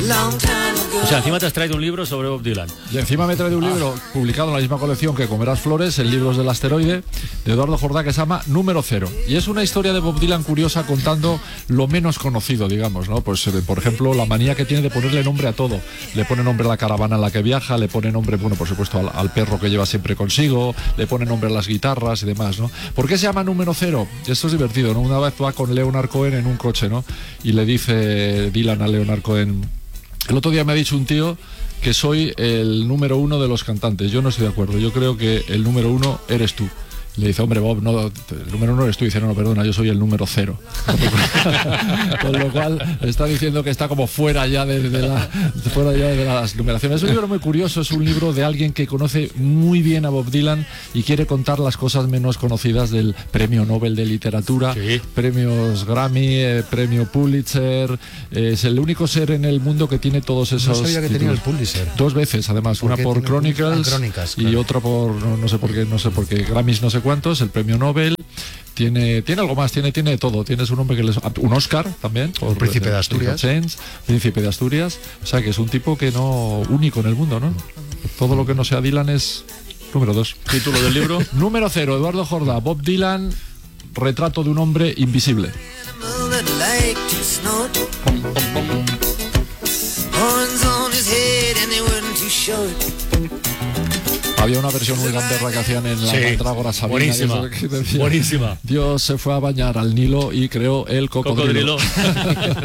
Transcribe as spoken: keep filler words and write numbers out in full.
O sea, encima te has traído un libro sobre Bob Dylan. Y encima me he traído un libro ah. publicado en la misma colección que Comerás Flores, en Libros del Asteroide, de Eduardo Jordá, que se llama Número Cero. Y es una historia de Bob Dylan curiosa, contando lo menos conocido, digamos, ¿no? Pues, por ejemplo, la manía que tiene de ponerle nombre a todo. Le pone nombre a la caravana en la que viaja, le pone nombre, bueno, por supuesto, al, al perro que lleva siempre consigo, le pone nombre a las guitarras y demás, ¿no? ¿Por qué se llama Número Cero? Esto es divertido, ¿no? Una vez va con Leonard Cohen en un coche, ¿no? Y le dice Dylan a Leonard Cohen: el otro día me ha dicho un tío que soy el número uno de los cantantes. Yo no estoy de acuerdo. Yo creo que el número uno eres tú. Le dice: hombre, Bob, no, el número uno eres tú. Y dice: no, no, perdona, yo soy el número cero. Con lo cual está diciendo que está como fuera ya de, de, la, fuera ya de las numeraciones. Es un libro muy curioso, es un libro de alguien que conoce muy bien a Bob Dylan y quiere contar las cosas menos conocidas del Premio Nobel de Literatura, sí. Premios Grammy, eh, Premio Pulitzer. Eh, es el único ser en el mundo que tiene todos esos. No sabía que tenía el Pulitzer. Dos veces, además, una por Chronicles, Crónicas, claro. Y otra por no, no sé por qué, no sé por qué Grammys, no sé cuántos, el premio Nobel, tiene tiene algo más, tiene tiene todo, tiene su nombre que les, un Oscar también, por el Príncipe de Asturias, Chance, Príncipe de Asturias, o sea que es un tipo que no único en el mundo, ¿no? Todo lo que no sea Dylan es número dos. Título del libro. Número cero, Eduardo Jordá, Bob Dylan, retrato de un hombre invisible. Había una versión muy gamberra que hacían en la sí, Mandrágora Sabina. Buenísima, que decía, buenísima. Dios se fue a bañar al Nilo y creó el cocodrilo. Cocodrilo.